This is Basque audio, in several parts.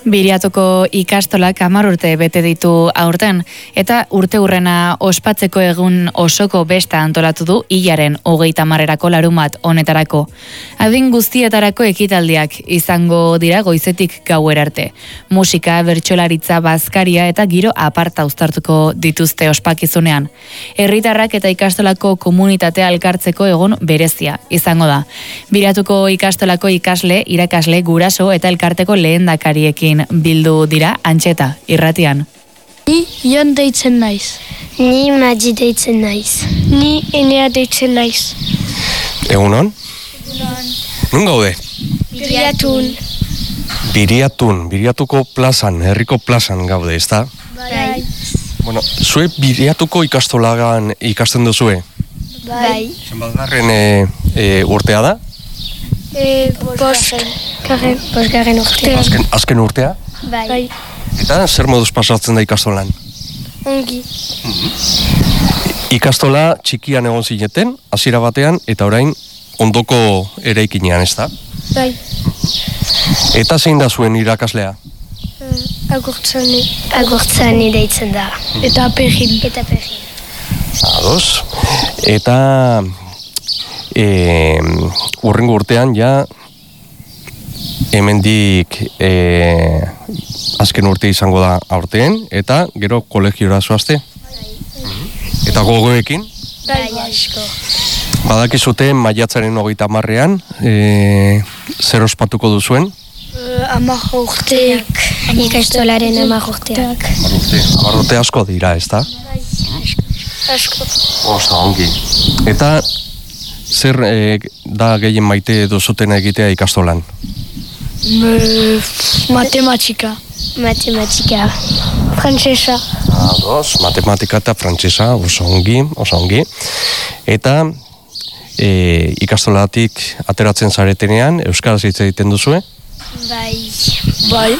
Biriatuko ikastolak 10 urte bete ditu aurten, eta urteurrena ospatzeko egun osoko besta antolatu du hilaren 30erako larumat honetarako. Adin guztietarako ekitaldiak izango dira goizetik gauera arte. Musika, bertsolaritza, bazkaria eta giro aparta uztartuko dituzte ospakizunean. Herritarrak eta ikastolako komunitatea elkartzeko egun berezia izango da. Biriatuko ikastolako ikasle, irakasle, guraso eta elkarteko lehendakariekin bildu dira Antxeta irratian. Ni Jon deitzen naiz. Ni Magi deitzen naiz. Ni Enea deitzen naiz. Egunon? Nun gaude? Biriatun. Biriatuko plazan, herriko plazan gaude, ezta? Bai. Bueno, zue Biriatuko ikastolagan ikasten duzue? Bai. Zenbatgarren urtea da? Bosgarren urtea. Azken urtea? Bai. Eta zer moduz pasatzen da ikastolan? Ongi. Ikastola txikian egon zineten, hasiera batean, eta orain ondoko eraikinean, ez da? Bai. Eta zein da zuen irakaslea? Agurtzani deitzen da. Eta Pegin. Ados. Eta urrengo urtean ja hemendik azken urte izango da aurten, eta gero kolegiora zoazte. Eta gogoekin? Bai, asko. Badakizute maiatzaren 30ean zer ospatuko duzuen? 10 urteak. Ikastolaren 10 urteak. 10 urte asko dira, ez da? Asko. Osta, ongi. Eta zer da gehien maite duzutena egitea ikastolan? Matematika. Frantsesa. Ados, matematika eta frantsesa, oso ongi. Eta ikastolatik ateratzen zaretenean, euskaraz hitz egiten duzue? Bai.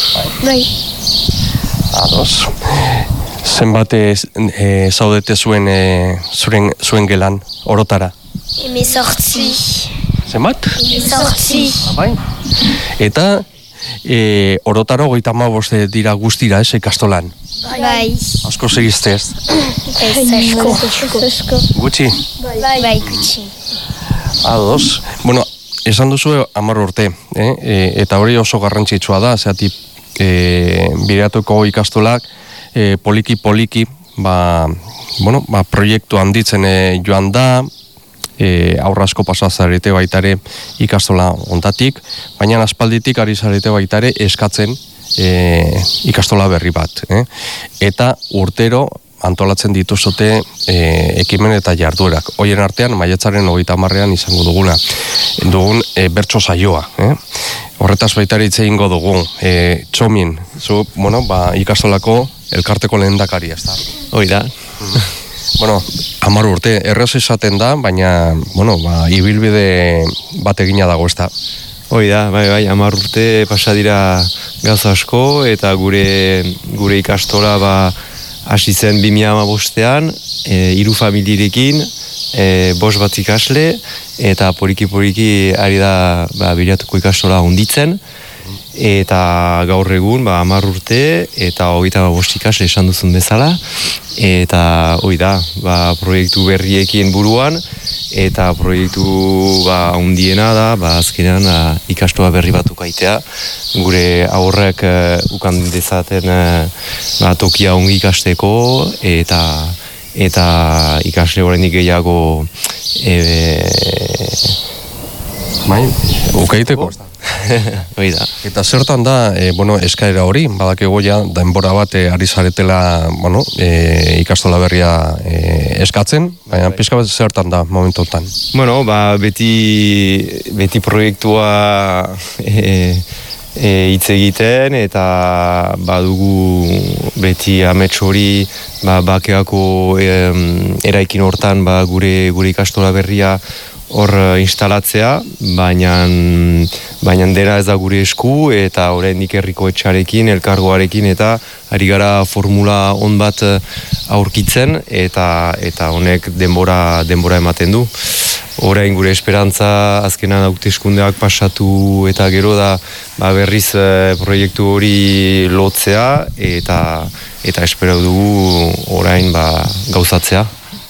Ados. Zenbat zaudete zuen gelan, orotara? 18. Zenbat? 18. Bai. Eta orotaro 35 dira guztira, ez, ikastolan? Bai. Asko segizte ez? Asko. Gutxi? Bai, gutxi. Ados. Bueno, esan duzu 10 urte, eta hori oso garrantzitsua da, zeatik Biriatuko ikastolak poliki, proiektu handitzen joan da, aurra asko pasazarete baitare ikastola ontatik, baina aspalditik ari zarete baitare eskatzen ikastola berri bat. Eta urtero antolatzen dituzute ekimen eta jarduerak. Hoien artean, maiatzaren 30ean izango dugun bertso saioa. Horretaz baitare hitz egingo dugu. Txomin, zu, ikastolako elkarteko lehendakaria, ez da? Hoi da. 10 urte, erraz esaten da, baina, ibilbide bat egina dago, ez da? Hoi da, bai, 10 urte pasa dira gauza asko, eta gure ikastola hasi zen 2015ean, 3 familiekin, 5 bat ikasle, eta poliki ari da Biriatuko ikastola honditzen, eta gaur egun 10 urte eta 35 ikasle esan duzun bezala, eta hoi da, proiektu berriekin buruan, eta proiektu handiena da, azkenean ikastola berri bat ukaitea, gure aurrek ukan dezaten tokia ongi ikasteko, eta ikasle horrenik gehiago ukaiteko. Da. Eta zertan da, eskaera hori, badakego ja, denbora bat ari zaretela, ikastola berria eskatzen, baina pixka bat zertan da momentotan? Beti proiektua hitz egiten, eta badugu beti amets hori bakeako eraikin hortan gure ikastola berria hor instalatzea, baina dena ez da gure esku, eta oraindik herriko etxarekin, elkargoarekin, eta ari gara formula on bat aurkitzen, eta honek denbora ematen du. orain gure esperantza azkenan hauteskundeak pasatu eta gero da berriz proiektu hori lotzea eta espero dugu orain gauzatzea.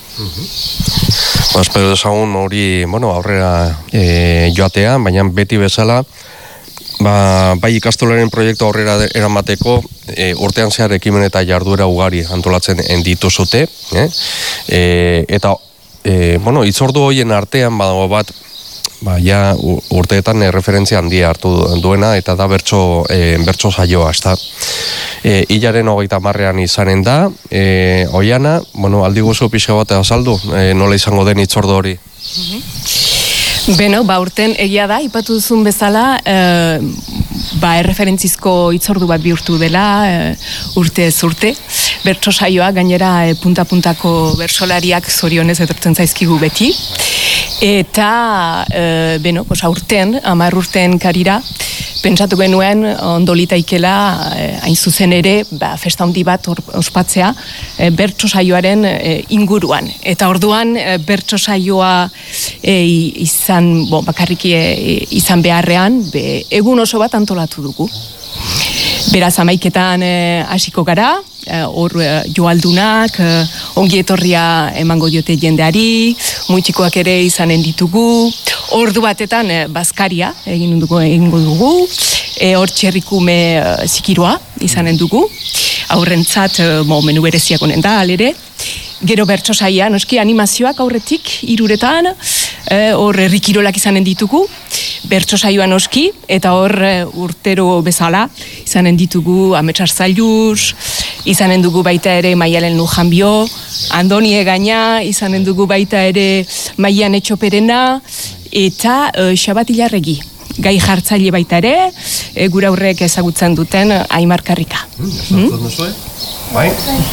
Espero dezagun hori, aurrera joatea, baina beti bezala, bai ikastolaren proiektu aurrera eramateko urtean zehar ekimen eta jarduera ugari antolatzen dituzute, eta hitzordu horien artean badago bat, ja urteetan referentzia handia hartu duena, eta da bertso saioa, ezta. Hilaren 30ean izanen da, Oiana, aldi guzu pixka bat azaldu, nola izango den hitzordu hori? Beno, urten egia da, ipatu duzun bezala, erreferentzizko hitzordu bat bihurtu dela, urtez urte. Bertso saioa, gainera punta-puntako bertsolariak zorionez etortzen zaizkigu beti. Eta, aurten, 10 urten karira, pentsatu genuen ondo litaikela hain zuzen ere festa handi bat ospatzea bertso saioaren inguruan. Eta orduan bertso saioa bakarrik izan beharrean egun oso bat antolatu dugu. Beraz 11etan hasiko gara, hor joaldunak, ongi etorria emango diote jendeari, muitikoak ere izanen ditugu, ordu batetan bazkaria egingo dugu, hor txerrikume zikiroa izanen dugu, aurrentzat menu bereziak honen da, alere. Gero bertso saia, noski animazioak aurretik, 3etan, hor herrikirolak izanen ditugu, bertso saioa noski, eta hor urtero bezala izanen ditugu Ametsar Zailuz, izanen dugu baita ere Maialen Lujanbio, Andoni Egaina, izanen dugu baita ere Maian Etxoperena, eta Xabat Ilarregi. Gai jartzaile baita ere, gure aurrek ezagutzen duten Aimar Karrika. Bai?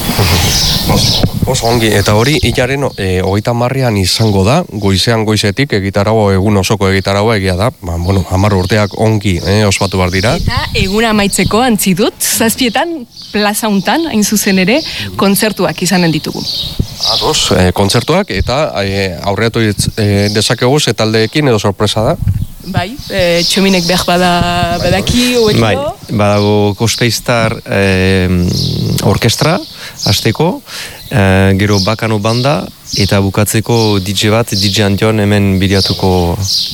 Oso ongi, eta hori hilaren 30ean izango da, goizetik egitarago, egun osoko egitarago egia da, 10 urteak ongi ospatu behar dira. Eta eguna amaitzeko antzi dut, 7etan plaza hontan, hain zuzen ere, kontzertuak izanen ditugu. Ados, kontzertuak eta aurreatu dezakegu ze taldeekin edo sorpresa da? Bai, txominek behar badaki hobekio. Bai, badago Kospeistar orkestra, hasteko, gero Bakano banda, eta bukatzeko DJ bat, DJ Antion hemen bideatuko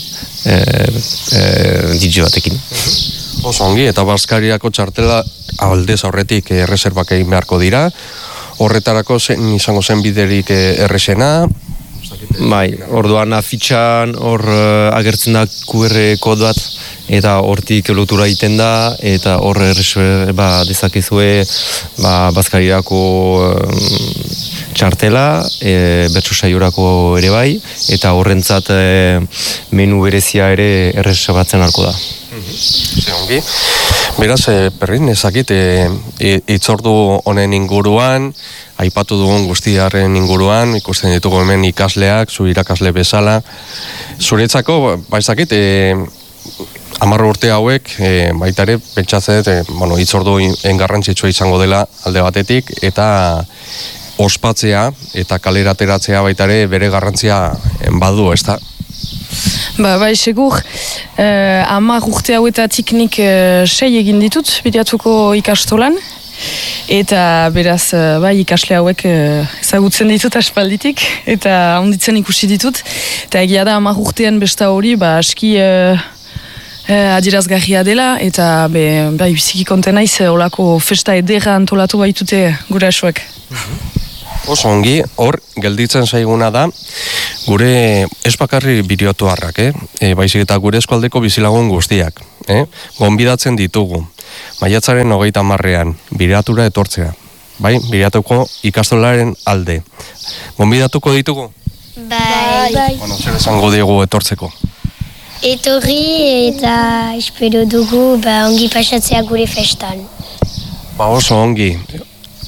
DJ batekin. Oso ongi, eta Baskariako txartela aldez aurretik erreserbak egin beharko dira, horretarako izango zen biderik errexena. Bai, orduan afitxan hor agertzen da QR kod bat eta hortik lotura egiten da eta hor dezakezue Baskarirako txartela, bertso saiorako ere bai, eta horrentzat menu berezia ere erreserbatzen halko da. Ongi. Beraz, Perrin, ezakit, hitzordu honen inguruan, aipatu dugun guztiaren inguruan, ikusten ditugu hemen ikasleak, zu irakasle bezala. Zuretzako, ezakit, 10 urte hauek, baita ere, pentsatzen dut, hitzordu engarrantzitsua izango dela alde batetik, eta ospatzea eta kalera ateratzea baita ere bere garrantzia badu, ezta? Bai, segur, 10 urte hauetatik nik 6 egin ditut bideatuko ikastolan, eta beraz, ikasle hauek ezagutzen ditut aspalditik, eta onditzen ikusi ditut, eta egia da 10 urtean besta hori, aski adierazgarria dela, eta biziki konten naiz olako festa ederra antolatu baitute gurasoak. Oso ongi, hor gelditzen zaiguna da, gure ez bakarri bideotuarrak, baizik eta gure eskualdeko bizilagun guztiak. Gonbidatzen ditugu, maiatzaren 30ean, biratura etortzea. Bai, biratuko ikastolaren alde. Gonbidatuko ditugu? Bai. Zer esango diegu etortzeko? Etorri eta espero dugu ongi pasatzea gure festan. Oso ongi.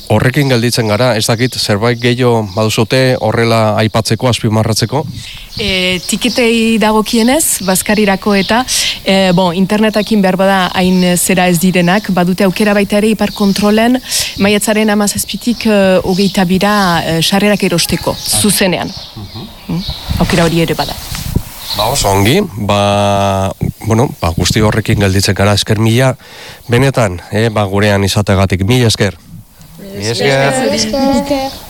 Horrekin gelditzen gara, ez dakit zerbait gehiago baduzute horrela aipatzeko, azpimarratzeko? Tiketei dagokienez, bazkarirako eta internetakin behar bada hain zera ez direnak, badute aukera baita ere ipar kontrolen maiatzaren 17-tik 22 sarrerak erosteko, zuzenean. Aukera hori ere bada. Oso ongi, guzti horrekin gelditzen gara, esker mila, benetan, gurean izategatik, mila esker. Esker. Esker.